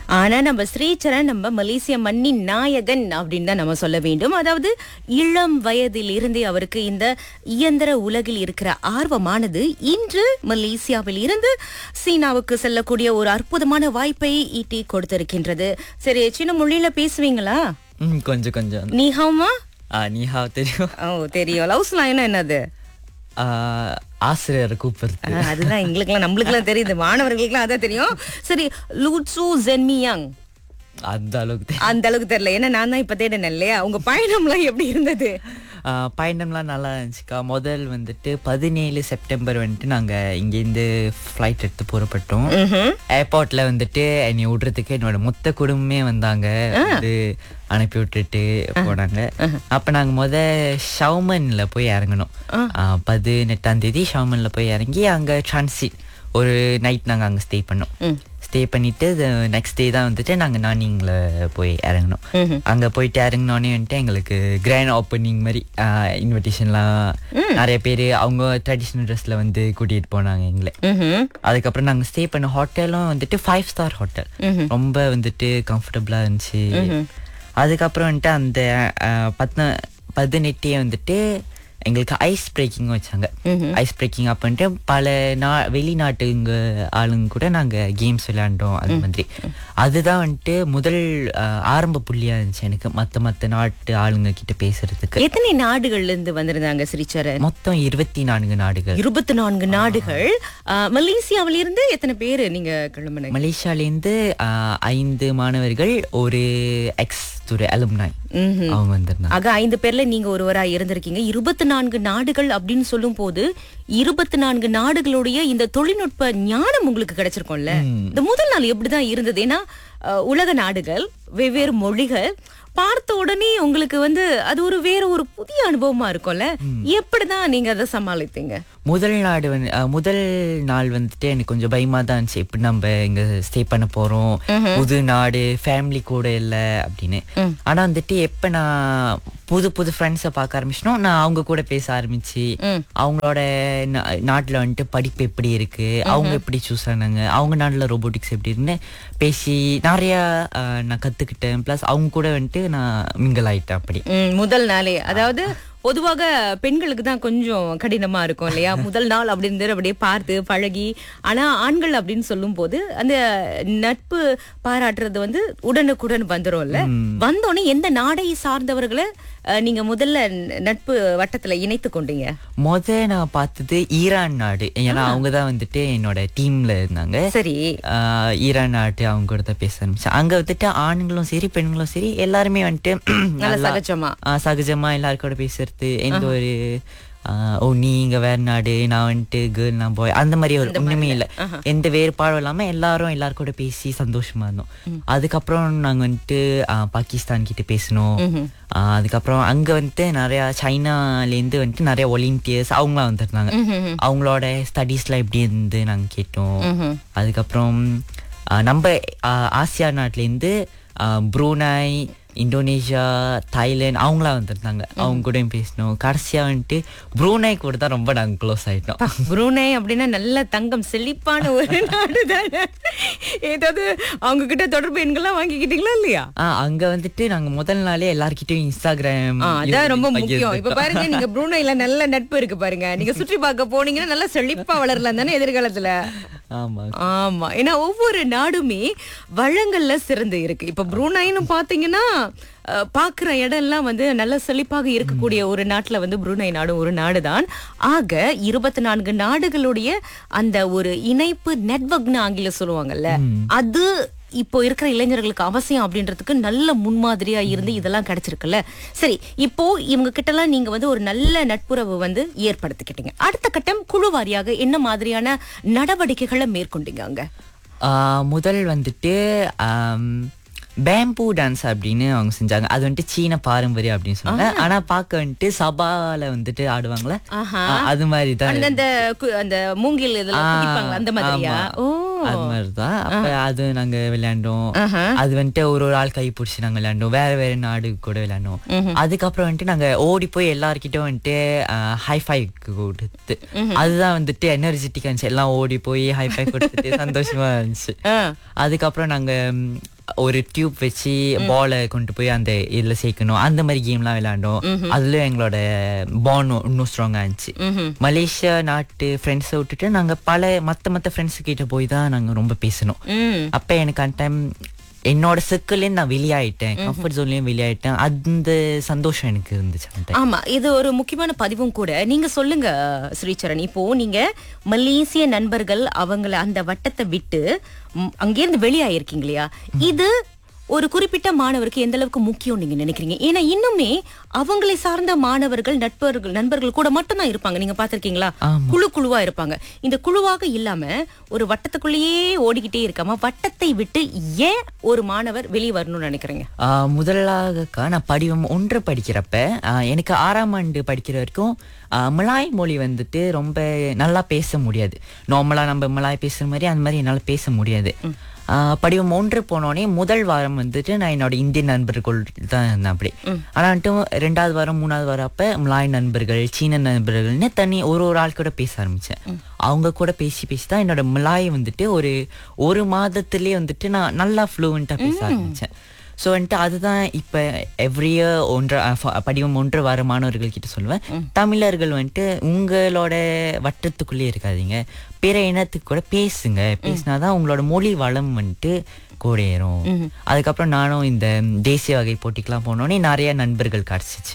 ஆனா நம்ம ஸ்ரீசரண் நம்ம மலேசிய மண்ணின் நாயகன் அப்படின்னு தான் நம்ம சொல்ல வேண்டும். அதாவது இளம் வயதில் இருந்தே அவருக்கு இந்த இயந்திர உலகில் இருக்கிற ஆர்வமானது இன்று மலேசியாவில் இருந்து சீனாவுக்கு செல்லக்கூடிய ஒரு அற்புதமான வாய்ப்பை ஈட்டி கொடுத்திருக்கின்றது. சரி, சின்ன மொழியில பேசுவீங்களா? கொஞ்சம் கொஞ்சம். நீஹாமா? நீஹா தெரியும். ஓ தெரியும். லவ்ஸ்லாம் என்னது? ஆசிரியரை கூப்பிடுறது. அதுதான் எங்களுக்குலாம் நம்மளுக்குலாம் தெரியுது, மாணவர்களுக்குலாம் அதான் தெரியும். சரி, லூட்சு ஜென்மியாங் அந்த அளவுக்கு அந்த அளவுக்கு தெரியல. ஏன்னா நான் தான் இப்ப தேடினேன் இல்லையா. உங்க பயணம்லாம் எப்படி இருந்தது? பயணம்லாம் நல்லா இருந்துச்சுக்கா. முதல் வந்துட்டு 17 செப்டம்பர் வந்துட்டு நாங்கள் இங்கேருந்து ஃப்ளைட் எடுத்து புறப்பட்டோம். ஏர்போர்ட்ல வந்துட்டு என்னை விடுறதுக்கு என்னோட மொத்த குடும்பமே வந்தாங்க, வந்து அனுப்பி விட்டுட்டு போனாங்க. அப்போ நாங்கள் ஷவுமன்ல போய் இறங்கணும். 18ஆம் தேதி ஷவுமன்ல போய் இறங்கி அங்கே டிரான்சிட் ஒரு நைட் நாங்கள் அங்கே ஸ்டே பண்ணோம். ஸ்டே பண்ணிட்டு நெக்ஸ்ட் டே தான் வந்துட்டு நாங்கள் நானிங்ல போய் இறங்கணும். அங்கே போயிட்டு இறங்கினோடனே வந்துட்டு எங்களுக்கு கிராண்ட் ஓப்பனிங் மாதிரி இன்விடேஷன்லாம் நிறைய பேர் அவங்க ட்ரெடிஷ்னல் ட்ரெஸ்ல வந்து கூட்டிகிட்டு போனாங்க எங்களை. அதுக்கப்புறம் நாங்கள் ஸ்டே பண்ண ஹோட்டலும் வந்துட்டு 5 ஸ்டார் ஹோட்டல், ரொம்ப வந்துட்டு கம்ஃபர்டபுளாக இருந்துச்சு. அதுக்கப்புறம் வந்துட்டு அந்த 18 வந்துட்டு எங்களுக்கு ஐஸ் பிரேக்கிங் வச்சாங்க. ஐஸ் பிரேக்கிங் அப்படின்ட்டு பல வெளிநாட்டு ஆளுங்க கூட நாங்கள் கேம்ஸ் விளையாண்டோம். அது மாதிரி அதுதான் வந்துட்டு முதல் ஆரம்ப புள்ளியா இருந்துச்சு எனக்கு மற்ற நாட்டு ஆளுங்க கிட்ட பேசுறதுக்கு. எத்தனை நாடுகள்ல இருந்து வந்திருந்தாங்க ஸ்ரீசரண்? மொத்தம் 24 நாடுகள். 24 நாடுகள். மலேசியாவில இருந்து எத்தனை பேரு நீங்க கிளம்புனீங்க? மலேசியால இருந்து 5 மாணவர்கள், ஒரு எக்ஸ் துறை அலுமினாய் அவங்க வந்திருந்தாங்க. ஆக 5 பேர்ல நீங்க ஒருவரா இருந்திருக்கீங்க. 24 நாடுகள் அப்படின்னு சொல்லும் போது 24 நாடுகளுடைய இந்த தொழில்நுட்ப ஞானம் உங்களுக்கு கிடைச்சிருக்கும்ல. இந்த முதல் நாள் எப்படிதான் இருந்தது? ஏன்னா உலக நாடுகள், வெவ்வேறு மொழிகள், பார்த்த உடனே உங்களுக்கு வந்து அது வேற ஒரு புதிய அனுபவமா இருக்கும்ல. எப்படிதான் நீங்க அதை சமாளித்தீங்க? முதல் நாள் வந்துட்டு எனக்கு கொஞ்சம் பயமா தான் இருந்துச்சு. எப்படி நம்ம இங்க ஸ்டே பண்ண போறோம், புது நாடு, ஃபேமிலி கூட இல்ல அப்படின்னு. ஆனா வந்துட்டு எப்ப நான் புது ஃப்ரெண்ட்ஸை பார்க்க ஆரம்பிச்சோம், நான் அவங்க கூட பேச ஆரம்பிச்சு அவங்களோட நாட்டுல வந்துட்டு படிப்பு எப்படி இருக்கு, அவங்க எப்படி சூஸ் ஆனாங்க, அவங்க நாட்டுல ரோபோட்டிக்ஸ் எப்படி இருக்குன்னு பேசி நிறைய நான் கத்துக்கிட்டேன். பிளஸ் அவங்க கூட வந்துட்டு நான் மிங்கல் ஆயிட்டேன். அப்படி முதல் நாளே, அதாவது பொதுவாக பெண்களுக்கு தான் கொஞ்சம் கடினமா இருக்கும் இல்லையா முதல் நாள் அப்படின்னு அப்படியே பார்த்து பழகி. ஆனா ஆண்கள் அப்படின்னு சொல்லும் போது அந்த நட்பு பாராட்டுறது வந்து உடனுக்குடன் வந்துரும்ல. வந்தோடனே எந்த நாடை சார்ந்தவர்களை நீங்க முதல்ல நட்பு வட்டத்துல இணைத்து கொண்டீங்க? நான் பார்த்தது ஈரான் நாடு. ஏன்னா அவங்கதான் வந்துட்டு என்னோட டீம்ல இருந்தாங்க. சரி, ஈரான் நாட்டு அவங்க கூட தான் பேச ஆரம்பிச்சேன். அங்க வந்துட்டு ஆண்களும் சரி பெண்களும் சரி எல்லாருமே வந்துட்டு சகஜமா எல்லாரும் கூட பேசுறது. எந்த ஒரு நீங்க வேற நாடு, நான் வந்துட்டு கேர்ள், நான் பாய், அந்த மாதிரி ஒரு ஒண்ணுமே இல்லை. எந்த வேறுபாடும் இல்லாம எல்லாரும் கூட பேசி சந்தோஷமா இருந்தோம். அதுக்கப்புறம் நாங்க வந்துட்டு பாகிஸ்தான் கிட்ட பேசணும். அதுக்கப்புறம் அங்க வந்துட்டு நிறைய சைனால இருந்து வந்துட்டு நிறைய வாலண்டியர்ஸ் அவங்களாம் வந்துருந்தாங்க. அவங்களோட ஸ்டடீஸ்லாம் எப்படி இருந்து நாங்க கேட்டோம். அதுக்கப்புறம் நம்ம ஆசியா நாட்டுல இருந்து ப்ரூனாய், இந்தோனேஷியா, தாய்லாந்து அவங்களாம் வந்திருந்தாங்க. அவங்க கூட பேசணும். கடைசியா வந்துட்டு ப்ரூனை கூட தான் ரொம்ப நாங்க க்ளோஸ் ஆயிட்டோம். ப்ரூனை அப்படின்னா நல்ல தங்கம் செழிப்பான ஒரு நாடு தானே. ஏதாவது அவங்க கிட்ட தொடர்பு எண்கள்லாம் வாங்கிக்கிட்டீங்களா இல்லையா? அங்க வந்துட்டு நாங்க முதல் நாளே எல்லார்கிட்டயும் இன்ஸ்டாகிராம், அதான் ரொம்ப முக்கியம். இப்ப பாருங்க, நீங்க ப்ரூனைல நல்ல நட்பு இருக்கு பாருங்க. நீங்க சுற்றி பார்க்க போனீங்கன்னா நல்லா செழிப்பா வளரலாம் தானே எதிர்காலத்துல. ஆமா, ஏன்னா ஒவ்வொரு நாடுமே வளங்கள்ல சிறந்து இருக்கு. இப்ப ப்ரூனைன்னு பாத்தீங்கன்னா பாக்குற இடம் எல்லாம் வந்து நல்ல செழிப்பாக இருக்கக்கூடிய ஒரு நாட்டுல வந்து ப்ரூனை நாடும் ஒரு நாடுதான். ஆக 24 நாடுகளுடைய அந்த ஒரு இணைப்பு நெட்வொர்க்னு ஆங்கில சொல்லுவாங்கல்ல, அது இப்போ இருக்கிற இளைஞர்களுக்கு அவசியம் அப்படின்றதுக்கு நல்ல முன்மாதிரியா இருந்து இதெல்லாம் கிடைச்சிருக்குல்ல. சரி, இப்போ இவங்க கிட்ட எல்லாம் நீங்க வந்து ஒரு நல்ல நட்புறவு வந்து ஏற்படுத்திக்கிட்டீங்க. அடுத்த கட்டம் குழு வாரியாக என்ன மாதிரியான நடவடிக்கைகளை மேற்கொண்டீங்க அங்க? முதல் வந்துட்டு பேம்பூ டான்ஸ் அப்படின்னு அவங்க செஞ்சாங்க. அது வந்துட்டு சீன பாரம்பரியம் அப்படின்னு சொன்னாங்க. ஆனா பார்க்க வந்துட்டு சபால வந்துட்டு ஆடுவாங்களே அது மாதிரி தான். அந்த மூங்கில் இதெல்லாம் அந்த மாதிரியா? அது மாதிரிதான். அப்ப அது நாங்க விளையாண்டோம். அது வந்துட்டு ஒரு ஆள் கை பிடிச்சி நாங்க விளையாண்டோம். வேற நாடு கூட விளையாண்டோம். அதுக்கப்புறம் வந்துட்டு நாங்க ஓடி போய் எல்லார்கிட்டும் வந்துட்டு ஹைஃபை கொடுத்து, அதுதான் வந்துட்டு எனர்ஜெட்டிக்கா இருந்துச்சு. எல்லாம் ஓடி போய் ஹைஃபை கொடுத்துட்டு சந்தோஷமா இருந்துச்சு. அதுக்கப்புறம் நாங்க ஒரு டியூப் வச்சு பாலை கொண்டு போய் அந்த இதுல சேர்க்கணும், அந்த மாதிரி கேம்லாம் விளையாண்டோம். அதுல எங்களோட பாண்ட் இன்னும் ஸ்ட்ராங்கா இருந்துச்சு. மலேசியா நாட்டு ஃப்ரெண்ட்ஸை விட்டுட்டு நாங்க பல மத்த ஃப்ரெண்ட்ஸ் கிட்ட போய் தான் நாங்க ரொம்ப பேசணும். அப்ப எனக்கு அந்த டைம் என்னோட சர்க்கிள்லேயும் நான் வெளியாயிட்டேன், கம்ஃபர்ட் ஜோன்லயும் வெளியாயிட்டேன். அந்த சந்தோஷம் எனக்கு இருந்துச்சு. ஆமா, இது ஒரு முக்கியமான பதிவும் கூட. நீங்க சொல்லுங்க ஸ்ரீசரண், இப்போ நீங்க மலேசிய நண்பர்கள் அவங்கள அந்த வட்டத்தை விட்டு அங்கிருந்து வெளியாயிருக்கீங்க இல்லையா, இது ஒரு குறிப்பிட்ட மாணவருக்கு எந்த அளவுக்கு முக்கியம் நீங்க நினைக்கிறீங்க? ஏன்னா இன்னுமே அவங்களை சார்ந்த மாணவர்கள் நண்பர்கள் கூட மட்டும்தான் இருப்பாங்க. நீங்க பாத்திருக்கீங்களா? குழுவா இருப்பாங்க. இந்த குழுவாக இல்லாம ஒரு வட்டத்துக்குள்ளேயே ஓடிக்கிட்டே இருக்காம வட்டத்தை விட்டு ஏன் ஒரு மாணவர் வெளியே வரணும்னு நினைக்கிறீங்க? முதலாக நான் படிவம் 1 படிக்கிறப்ப எனக்கு 6ஆம் ஆண்டு படிக்கிற வரைக்கும் மலாய் மொழி வந்துட்டு ரொம்ப நல்லா பேச முடியாது. நார்மலா நம்ம மலாய் பேசுற மாதிரி அந்த மாதிரி என்னால பேச முடியாது. படிவம் 1 போனோடனே முதல் வாரம் வந்துட்டு நான் என்னோட இந்திய நண்பர்கள் தான் இருந்தேன். அப்படி ஆனாட்டும் 2வது வாரம் 3வது வாரம் அப்ப மலாய் நண்பர்கள், சீன நண்பர்கள்னு தனி ஒரு ஆள் கூட பேச ஆரம்பிச்சேன். அவங்க கூட பேசி தான் என்னோட மலாய் வந்துட்டு ஒரு மாதத்திலே வந்துட்டு நான் நல்லா ஃப்ளூவெண்டா பேச ஆரம்பிச்சேன். ஸோ வந்துட்டு அதுதான் இப்போ எவ்ரி இயர் படிவம் 1 வர மாணவர்கள் கிட்ட சொல்லுவேன், தமிழர்கள் வந்துட்டு உங்களோட வட்டத்துக்குள்ளேயே இருக்காதீங்க, பிற இனத்துக்கு கூட பேசுங்க, பேசினாதான் உங்களோட மொழி வளம் வந்துட்டு கூட ஏறும். அதுக்கப்புறம் நானும் இந்த தேசிய வகை போட்டிக்கெல்லாம் போனோடனே நிறைய நண்பர்கள் கிடைச்சிச்சு.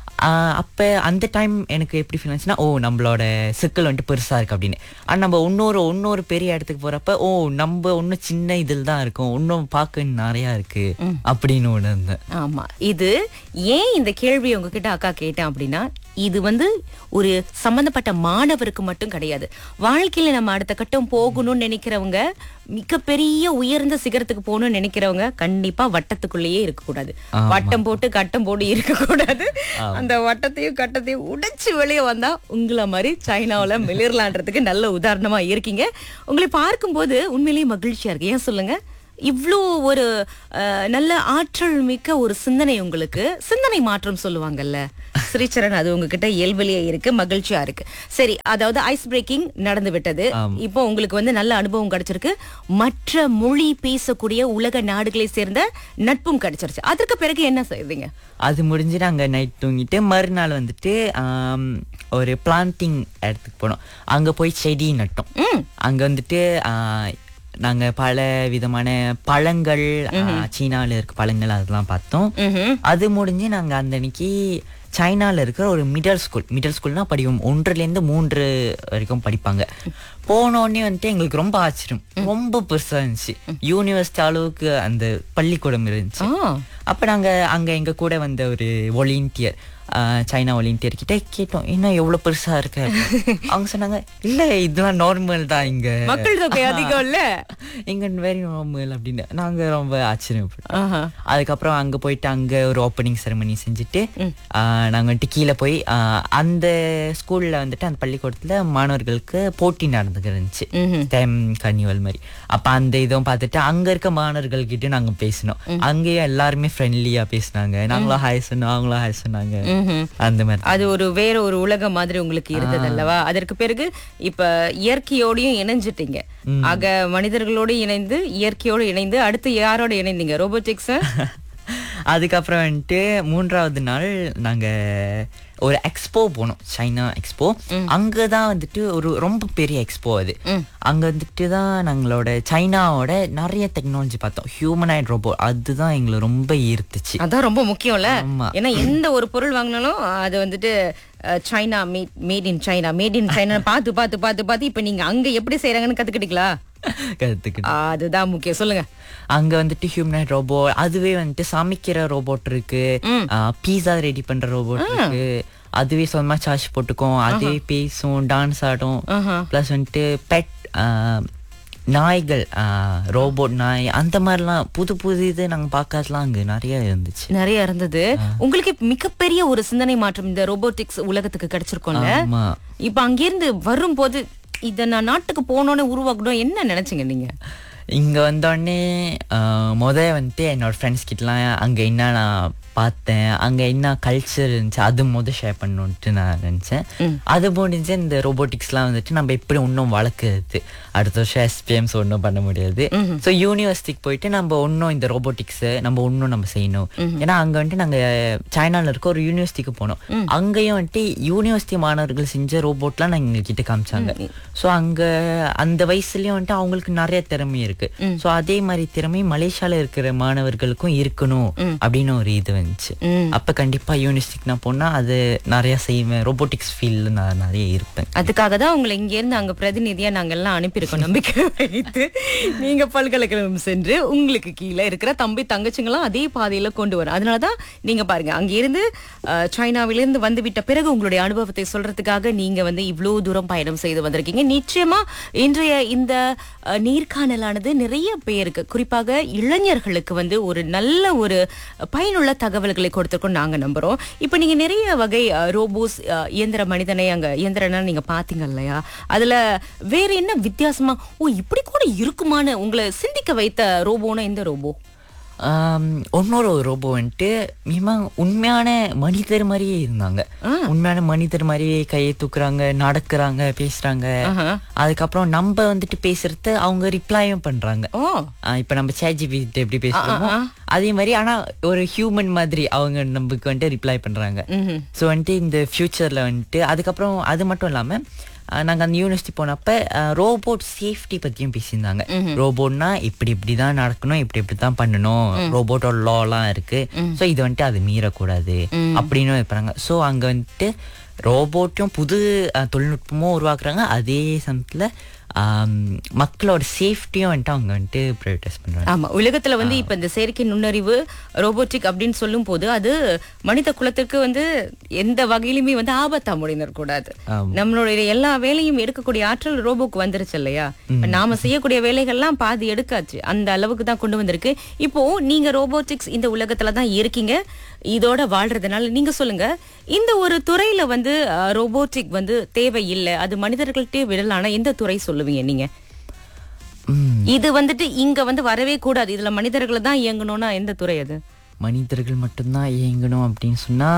அப்ப அந்த டைம் எனக்கு எப்படி ஃபீல் ஆச்சுன்னா, நம்மளோட சிக்கல் வந்துட்டு பெருசா இருக்கு அப்படின்னு. ஆனா நம்ம இன்னொரு பெரிய இடத்துக்கு போறப்ப நம்ம இன்னும் சின்ன இதில் தான் இருக்கும், இன்னும் பார்க்க நிறைய இருக்கு அப்படின்னு உணர்ந்தேன். ஆமா, இது ஏன் இந்த கேள்வி உங்ககிட்ட அக்கா கேட்டேன் அப்படின்னா, இது ஒரு சம்பந்தப்பட்ட மாணவருக்கு மட்டும் கிடையாது. வாழ்க்கையில நம்ம அடுத்த கட்டம் போகணும்னு நினைக்கிறவங்க, மிகப்பெரிய உயர்ந்த சிகரத்துக்கு போகணும்னு நினைக்கிறவங்க கண்டிப்பா வட்டத்துக்குள்ளேயே இருக்கக்கூடாது. வட்டம் போட்டு கட்டம் போட்டு இருக்கக்கூடாது. அந்த வட்டத்தையும் கட்டத்தையும் உடைச்சு வெளியே வந்தா உங்களை மாதிரி சைனாவில மிளிரலான்றதுக்கு நல்ல உதாரணமா இருக்கீங்க. உங்களை பார்க்கும்போது உண்மையிலேயே மகிழ்ச்சியா இருக்கு. ஏன் சொல்லுங்க, இவ்வளோ ஒரு நல்ல ஆற்றல் மிக்க ஒரு சிந்தனை, உங்களுக்கு சிந்தனை மாற்றம் சொல்லுவாங்கல்ல ஸ்ரீசரண், அது உங்ககிட்ட இயல்பிலேயே இருக்கு, மகிழ்ச்சியா இருக்கு. சரி, அதாவது ஐஸ் பிரேக்கிங் நடந்து விட்டது. இப்போ உங்களுக்கு நல்ல அனுபவம் கிடைச்சிருக்கு, மற்ற மொழி பேசக்கூடிய உலக நாடுகளை சேர்ந்த நட்பும் கிடைச்சிருச்சு. அதற்கு பிறகு என்ன செய்வீங்க? அது முடிஞ்சுட்டு அங்க நைட் தூங்கிட்டு மறுநாள் வந்துட்டு ஒரு பிளான்டிங் இடத்துக்கு போனோம். அங்க போய் செடி நட்டோம். அங்க வந்துட்டு நாங்க பல விதமான பழங்கள், சீனால இருக்க பழங்கள் அதெல்லாம் பார்த்தோம். அது முடிஞ்சு நாங்க அந்த அன்னைக்கு சைனால இருக்கிற ஒரு மிடில் ஸ்கூல்னா படிவம் 1லேருந்து 3 வரைக்கும் படிப்பாங்க. போனோடனே வந்துட்டு எங்களுக்கு ரொம்ப ஆச்சரியம், ரொம்ப பெருசா இருந்துச்சு, யூனிவர்சிட்டி அளவுக்கு அந்த பள்ளிக்கூடம் இருந்துச்சு. அப்ப நாங்க அங்க எங்க கூட வந்த ஒரு வாலண்டியர், சைனா வாலண்டியர் கிட்ட கேட்டோம், என்ன எவ்வளவு பெருசா இருக்கு? அவங்க சொன்னாங்க, இல்ல இதெல்லாம் நார்மல் தான், இங்க மக்கள் தொகை அதிகம் இல்ல, இங்க வெரி நார்மல் அப்படின்னு. நாங்க ரொம்ப ஆச்சரியப்பட்டோம். அதுக்கப்புறம் அங்க போயிட்டு அங்க ஒரு ஓப்பனிங் செரமனி செஞ்சுட்டு நாங்க வந்துட்டு கீழே போய் அந்த ஸ்கூல்ல வந்துட்டு அந்த பள்ளிக்கூடத்துல மாணவர்களுக்கு போட்டி நடந்துட்டு இருந்துச்சு, ஸ்டெம் கர்னிவல் மாதிரி. அப்ப அந்த இதுவும் பார்த்துட்டு அங்க இருக்க மாணவர்கள் கிட்ட நாங்க பேசினோம். அங்கேயும் எல்லாருமே ஃப்ரெண்ட்லியா பேசினாங்க, நாங்களும் ஹாய் சொன்னோம், அவங்களும் ஹாய் சொன்னாங்க. அந்த மாதிரி அது வேற ஒரு உலகம் மாதிரி உங்களுக்கு இருந்தது அல்லவா? அதற்கு பிறகு இப்ப இயற்கையோடையும் இணைஞ்சிட்டீங்க. ஆக மனிதர்களோடு இணைந்து இயற்கையோடு இணைந்து அடுத்து யாரோட இணைந்தீங்க? ரோபோட்டிக்ஸ். அதுக்கப்புறம் வந்துட்டு 3வது நாள் நாங்க ஒரு எக்ஸ்போ போனோம், சைனா எக்ஸ்போ. அங்கதான் வந்துட்டு ஒரு ரொம்ப பெரிய எக்ஸ்போ. அது அங்க வந்துட்டு தான் நாங்களோட சைனாவோட நிறைய டெக்னாலஜி பார்த்தோம், ஹியூமனாய்ட் ரோபோட். அதுதான் எங்களை ரொம்ப ஈர்த்துச்சு. அதான் ரொம்ப முக்கியம்ல. ஏன்னா எந்த ஒரு பொருள் வாங்கினாலும் அது வந்துட்டு சைனா மேட் இன் சைனா பார்த்து பார்த்து பார்த்து பார்த்து இப்ப நீங்க அங்க எப்படி செய்யறாங்கன்னு கத்துக்கிட்டீங்களா? அதுதான் முக்கியம். சொல்லுங்க. அங்க வந்துட்டு ஹியூமனாய்ட் ரோபோட், அதுவே வந்துட்டு சமைக்கிற ரோபோட் இருக்கு, பீஸா ரெடி பண்ற ரோபோட் இருக்கு, அதுவே சொந்தமா சார்ஜ் போட்டுக்கும், அதுவே பேசும், டான்ஸ் ஆடும். பிளஸ் வந்துட்டு பெட் நாய்கள், ரோபோட் நாய், அந்த மாதிரிலாம் புது இது நாங்க பார்க்கறதுலாம் அங்க நிறைய இருந்தது. உங்களுக்கு மிகப்பெரிய ஒரு சிந்தனை மாற்றம் இந்த ரோபோட்டிக்ஸ் உலகத்துக்கு கிடைச்சிருக்கோம்ல. இப்ப அங்கிருந்து வரும்போது இத நான் நாட்டுக்கு போனோன்னு உருவாக்கணும் என்ன நினைச்சீங்க நீங்க? இங்க வந்தோடனே வந்துட்டு என்னோட ஃப்ரெண்ட்ஸ் கிட்டலாம் அங்க என்ன பார்த்தேன். அங்க என்ன கல்ச்சர் இருந்துச்சு அது ஷேர் பண்ணணும்ட்டு நான் நினைச்சேன். அது முடிஞ்சு இந்த ரோபோட்டிக்ஸ்லாம் வந்துட்டு நம்ம எப்படி இன்னும் வளர்க்குறது, அடுத்த வருஷம் எஸ்பிஎம்ஸ் ஒன்றும் பண்ண முடியாது. ஸோ யூனிவர்சிட்டிக்கு போயிட்டு நம்ம இன்னும் இந்த ரோபோட்டிக்ஸ் நம்ம செய்யணும். ஏன்னா அங்க வந்துட்டு நாங்க சைனால இருக்க ஒரு யூனிவர்சிட்டிக்கு போனோம். அங்கேயும் வந்துட்டு யூனிவர்சிட்டி மாணவர்கள் செஞ்ச ரோபோட்லாம் நாங்க எங்க கிட்ட காமிச்சாங்க. ஸோ அங்க அந்த வயசுலயும் வந்துட்டு அவங்களுக்கு நிறைய திறமை இருக்கு. ஸோ அதே மாதிரி திறமை மலேசியால இருக்கிற மாணவர்களுக்கும் இருக்கணும் அப்படின்னு ஒரு இது வந்துச்சு. அப்ப கண்டிப்பா யூனிவர்சிட்டிக்கு நான் போனா அது நிறைய செய்வேன். ரோபோட்டிக்ஸ் ஃபீல்ட்ல நான் நிறைய இருப்பேன். அதுக்காக தான் உங்களை இங்க இருந்து அங்க பிரதிநிதியா நாங்க எல்லாம் அனுப்பியிருக்கோம் நம்பிக்கை வைத்து. நீங்க பல்கலைக்கழகம் சென்று உங்களுக்கு கீழே இருக்கிற தம்பி தங்கச்சிங்களும் அதே பாதையில கொண்டு வரும். அதனாலதான் நீங்க பாருங்க, அங்க இருந்து சைனாவிலிருந்து வந்து விட்ட பிறகு உங்களுடைய அனுபவத்தை சொல்றதுக்காக நீங்க வந்து இவ்வளவு தூரம் பயணம் செய்து வந்திருக்கீங்க. நிச்சயமா இன்றைய இந்த நேர்காணலானது நிறைய பேருக்கு, குறிப்பாக இளைஞர்களுக்கு வந்து ஒரு நல்ல ஒரு பயனுள்ள தகவல்களை கொடுத்திருக்கோம் நாங்க நம்புறோம். இப்ப நீங்க நிறைய வகை ரோபோஸ், இயந்திர மனிதனை அங்க இயந்திரனா நீங்க பாத்தீங்க இல்லையா, அதுல வேற என்ன வித்தியாசமா இப்படி கூட இருக்குமான்னு உங்களை சிந்திக்க வைத்த ரோபோனா எந்த ரோபோ? இன்னொரு ரோபோ வந்துட்டு உண்மையான மனிதர் மாதிரியே இருந்தாங்க. உண்மையான மனிதர் மாதிரியே கையை தூக்குறாங்க, நடக்கிறாங்க, பேசுறாங்க. அதுக்கப்புறம் நம்ம வந்துட்டு பேசுறது அவங்க ரிப்ளையும் பண்றாங்க. இப்ப நம்ம ChatGPT எப்படி பேசுறோமோ அதே மாதிரி, ஆனா ஒரு ஹியூமன் மாதிரி அவங்க நமக்கு வந்துட்டு ரிப்ளை பண்றாங்க. ஸோ வந்துட்டு இந்த ஃபியூச்சர்ல வந்துட்டு அதுக்கப்புறம் அது மட்டும் இல்லாம நாங்கள் அந்த யூனிவர்சிட்டி போனப்ப ரோபோட் சேஃப்டி பற்றியும் பேசியிருந்தாங்க. ரோபோட்னா இப்படிதான் நடக்கணும், இப்படிதான் பண்ணணும், ரோபோட்டோட லாலாம் இருக்கு. ஸோ இது வந்துட்டு அது மீறக்கூடாது அப்படின்னு வைப்பாங்க. ஸோ அங்கே வந்துட்டு ரோபோட்டும் புது தொழில்நுட்பமும் உருவாக்குறாங்க. அதே சமயத்தில் மக்களோட சேஃப்டியும் வந்துட்டு அவங்க வந்துட்டு ப்ரையோரைடைஸ் பண்றாங்க. ஆமா, உலகத்துல வந்து இப்ப இந்த செயற்கை நுண்ணறிவு ரோபோட்டிக் அப்படின்னு சொல்லும் போது அது மனித குலத்திற்கு வந்து எந்த வகையிலுமே வந்து ஆபத்தா முடிந்துடக்கூடாது. நம்மளுடைய எல்லா வேலையும் எடுக்கக்கூடிய ஆற்றல் ரோபோக்கு வந்துருச்சு இல்லையா. நாம செய்யக்கூடிய வேலைகள்லாம் பாதி எடுக்காச்சு, அந்த அளவுக்கு தான் கொண்டு வந்திருக்கு. இப்போ நீங்க ரோபோட்டிக்ஸ் இந்த உலகத்துல தான் இருக்கீங்க, இதோட வாழ்றதுனால நீங்க சொல்லுங்க, இந்த ஒரு துறையில வந்து ரோபோட்டிக் வந்து தேவை இல்லை, அது மனிதர்கள்ட்டே விடலான எந்த துறை சொல்லுவீங்க நீங்க? இது வந்துட்டு இங்க வந்து வரவே கூடாது, இதுல மனிதர்களை தான் இயங்கணும்னா எந்த துறை அது? மனிதர்கள் மட்டும்தான் இயங்கணும் அப்படின்னு சொன்னா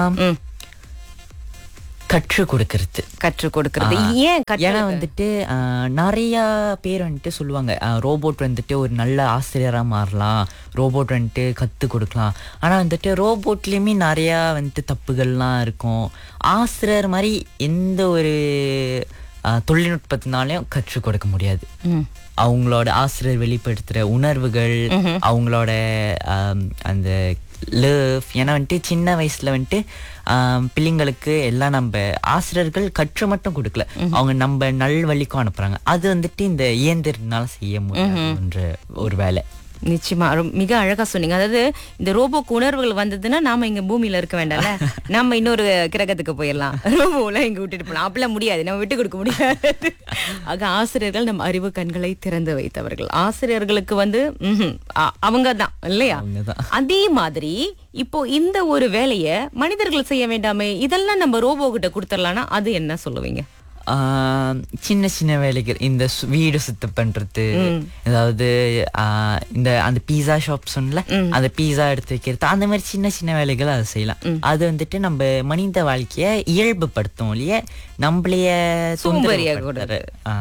கற்றுக் கொடுக்கறது. ஏன்னா வந்துட்டு நிறைய பேர் வந்துட்டு சொல்லுவாங்க ரோபோட் வந்துட்டு ஒரு நல்ல ஆசிரியரா மாறலாம், ரோபோட் வந்துட்டு கத்து கொடுக்கலாம். ஆனா வந்துட்டு ரோபோட்லயுமே நிறைய வந்துட்டு தப்புகள்லாம் இருக்கும். ஆசிரியர் மாதிரி எந்த ஒரு தொழில்நுட்பத்தினாலையும் கற்றுக் கொடுக்க முடியாது. அவங்களோட ஆசிரியர் வெளிப்படுத்துற உணர்வுகள், அவங்களோட அந்த லவ், ஏன்னா வந்துட்டு சின்ன வயசுல வந்துட்டு பிள்ளைங்களுக்கு எல்லாம் நம்ம ஆசிரியர்கள் கற்று மட்டும் கொடுக்கல, அவங்க நம்ம நல்வழிக்கும் அனுப்புறாங்க. அது வந்துட்டு இந்த இயந்திரனால செய்ய முடியுன்ற ஒரு வேலை. நிச்சயமா மிக அழகா சொன்னீங்க. அதாவது இந்த ரோபோக்கு உணர்வுகள் வந்ததுன்னா நாம இங்க பூமியில இருக்க வேண்டாம்ல, நம்ம இன்னொரு கிரகத்துக்கு போயிடலாம், ரோபோலாம் இங்க விட்டுட்டு போலாம். அப்படிலாம் முடியாது, நம்ம விட்டு கொடுக்க முடியாது. ஆக ஆசிரியர்கள் நம் அறிவு கண்களை திறந்து வைத்தவர்கள். ஆசிரியர்களுக்கு வந்து அவங்க தான் இல்லையா. அதே மாதிரி இப்போ இந்த ஒரு வேலையை மனிதர்கள் செய்ய வேண்டாமே, இதெல்லாம் நம்ம ரோபோ கிட்ட கொடுத்துடலாம்னா அது என்ன சொல்லுவீங்க? சின்ன சின்ன வேலைகள், இந்த வீடு சுத்தம் பண்றது, அதாவது இந்த அந்த பீஸா ஷாப் சொன்னல, அந்த பீஸா எடுத்து வைக்கிறது, அந்த மாதிரி சின்ன சின்ன வேலைகள் அதை செய்யலாம். அது வந்துட்டு நம்ம மனித வாழ்க்கைய இயல்பு படுத்தும் இல்லையா, நம்மளைய சோம்பேறியா கூடாது.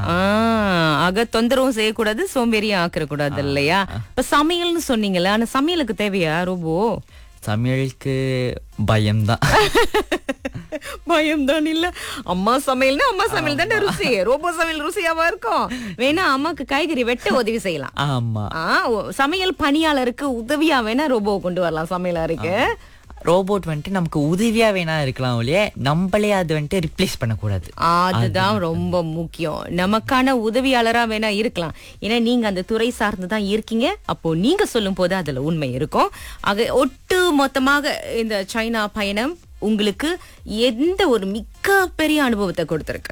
ஆக தொந்தரவும் செய்யக்கூடாது, சோம்பேறியா ஆக்கிற கூடாது இல்லையா. இப்ப சமையல்னு சொன்னீங்கல்ல, ஆனா சமையலுக்கு தேவையா ரோபோ? சமையலுக்கு பயம்தான். பயம்தான் இல்ல, அம்மா சமையல்னா அம்மா சமையல் தானே ருசி, ரோபோ சமையல் ருசியாவா இருக்கும்? வேணா அம்மாக்கு காய்கறி வெட்ட உதவி செய்யலாம். ஆமா, சமையல் பணியாளருக்கு உதவியா வேணா ரோபோ கொண்டு வரலாம் சமையலாருக்கு. ரோபோட் வந்துட்டு நமக்கு உதவியா வேணா இருக்கலாம் ஒழிய நம்மளே அது வந்துட்டு ரிப்ளேஸ் பண்ணக்கூடாது. அதுதான் ரொம்ப முக்கியம். நமக்கான உதவியாளரா வேணா இருக்கலாம், ஏன்னா நீங்க அந்த துறை சார்ந்துதான் இருக்கீங்க. அப்போ நீங்க சொல்லும் போது அதுல உண்மை இருக்கும். ஆக ஒட்டு மொத்தமாக இந்த சைனா பயணம் உங்களுக்கு எந்த ஒரு மிக பெரிய அனுபவத்தை கொடுத்திருக்கு?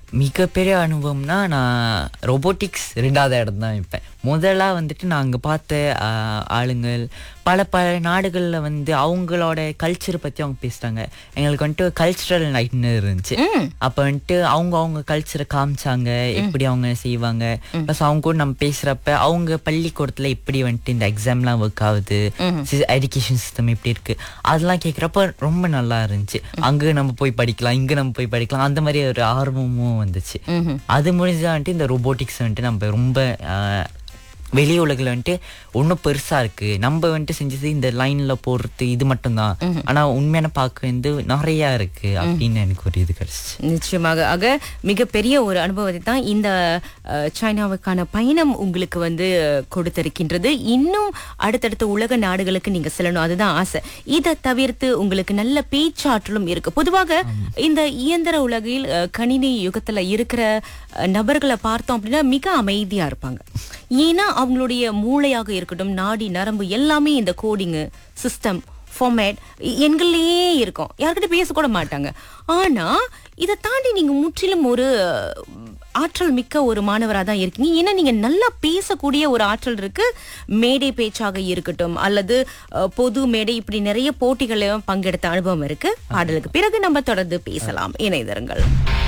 மிகப்பெரிய அனுபவம்னா நான் ரோபோட்டிக்ஸ் 2வது இடம் தான் வைப்பேன். முதலா வந்துட்டு நான் அங்கே பார்த்த ஆளுங்கள் பல நாடுகளில் வந்து அவங்களோட கல்ச்சரை பற்றி அவங்க பேசுகிறாங்க. எங்களுக்கு வந்துட்டு கல்ச்சுரல் நைட்னு இருந்துச்சு. அப்போ வந்துட்டு அவங்க கல்ச்சரை காமிச்சாங்க, எப்படி அவங்க செய்வாங்க. ப்ளஸ் அவங்க கூட நம்ம பேசுகிறப்ப அவங்க பள்ளிக்கூடத்தில் எப்படி வந்துட்டு இந்த எக்ஸாம்லாம் ஒர்க் ஆகுது, எஜுகேஷன் சிஸ்டம் எப்படி இருக்குது, அதெல்லாம் கேட்குறப்ப ரொம்ப நல்லா இருந்துச்சு. அங்கே நம்ம போய் படிக்கலாம், இங்கே நம்ம போய் படிக்கலாம், அந்த மாதிரி ஒரு ஆர்வமும் வந்துச்சு. அது முடிஞ்சுதான் வந்துட்டு இந்த ரோபோட்டிக்ஸ் வந்துட்டு நம்ம ரொம்ப வெளி உலகில் வந்துட்டு ஒன்றும் பெருசா இருக்கு, நம்ம வந்துட்டு செஞ்சது இந்த லைன்ல போடுறது இது மட்டும்தான், ஆனா உண்மையான பார்க்க வந்து நிறைய இருக்கு அப்படின்னு எனக்கு ஒரு இது கிடைச்சிச்சு. நிச்சயமாக. ஆக மிகப்பெரிய ஒரு அனுபவத்தை தான் இந்த சைனாவுக்கான பயணம் உங்களுக்கு வந்து கொடுத்திருக்கின்றது. இன்னும் அடுத்தடுத்த உலக நாடுகளுக்கு நீங்க செல்லணும், அதுதான் ஆசை. இதை தவிர்த்து உங்களுக்கு நல்ல பேச்சாற்றலும் இருக்கு. பொதுவாக இந்த இயந்திர உலகில் கணினி யுகத்துல இருக்கிற நபர்களை பார்த்தோம் அப்படின்னா மிக அமைதியா இருப்பாங்க. ஏன்னா அவங்களுடைய மூளையாக இருக்கட்டும், நாடி நரம்பு எல்லாமே இந்த கோடிங்கு சிஸ்டம் ஃபார்மேட் எண்கள்லயே இருக்கும், யார்கிட்ட பேசக்கூட மாட்டாங்க. ஆனா இதை தாண்டி நீங்க முற்றிலும் ஒரு ஆற்றல் மிக்க ஒரு மாணவராக தான் இருக்கீங்க. ஏன்னா நீங்க நல்லா பேசக்கூடிய ஒரு ஆற்றல் இருக்கு. மேடை பேச்சாக இருக்கட்டும் அல்லது பொது மேடை, இப்படி நிறைய போட்டிகளையும் பங்கெடுத்த அனுபவம் இருக்கு. பாடலுக்கு பிறகு நம்ம தொடர்ந்து பேசலாம். இணைந்திருங்கள்.